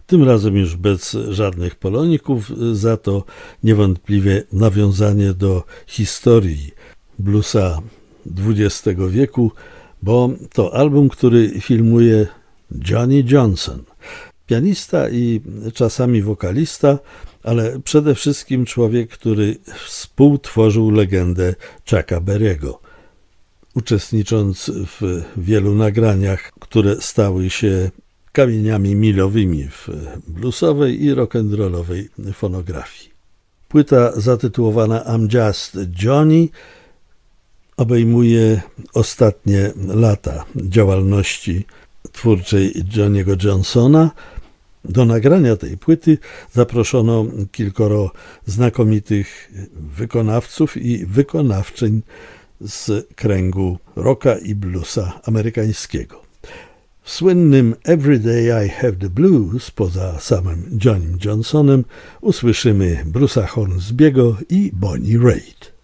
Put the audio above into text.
Tym razem już bez żadnych poloników, za to niewątpliwie nawiązanie do historii bluesa XX wieku, bo to album, który filmuje Johnny Johnson. Pianista i czasami wokalista, ale przede wszystkim człowiek, który współtworzył legendę Chucka Berry'ego, uczestnicząc w wielu nagraniach, które stały się kamieniami milowymi w bluesowej i rock'n'rollowej fonografii. Płyta zatytułowana I'm Just Johnny obejmuje ostatnie lata działalności twórczej Johnny'ego Johnsona. Do nagrania tej płyty zaproszono kilkoro znakomitych wykonawców i wykonawczyń z kręgu rocka i bluesa amerykańskiego. W słynnym Every Day I Have the Blues, poza samym Johnnym Johnsonem, usłyszymy Bruce'a Hornsby'ego i Bonnie Raitt.